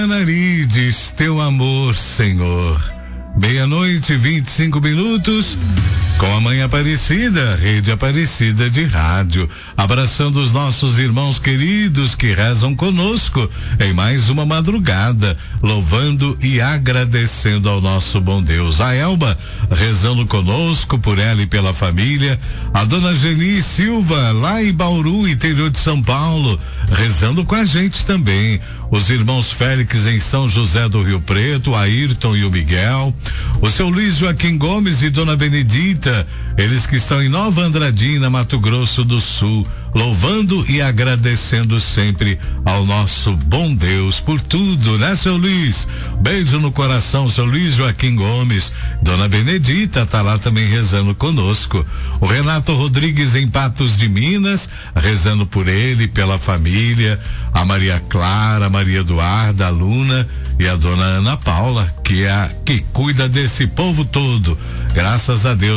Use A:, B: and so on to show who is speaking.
A: Narides, teu amor, Senhor. 12:25, com a Mãe Aparecida, Rede Aparecida de Rádio, abraçando os nossos irmãos queridos que rezam conosco em mais uma madrugada, louvando e agradecendo ao nosso bom Deus. A Elba rezando conosco, por ela e pela família. A dona Geni Silva, lá em Bauru, interior de São Paulo, rezando com a gente também. Os irmãos Félix em São José do Rio Preto, Ayrton e o Miguel. O seu Luiz Joaquim Gomes e dona Benedita, eles que estão em Nova Andradina, Mato Grosso do Sul, louvando e agradecendo sempre ao nosso bom Deus por tudo, né, seu Luiz? Beijo no coração, seu Luiz Joaquim Gomes. Dona Benedita tá lá também rezando conosco. O Renato Rodrigues em Patos de Minas, rezando por ele, pela família. A Maria Clara, a Maria Eduarda, a Luna e a dona Ana Paula, que é a que cuida desse povo todo. Graças a Deus.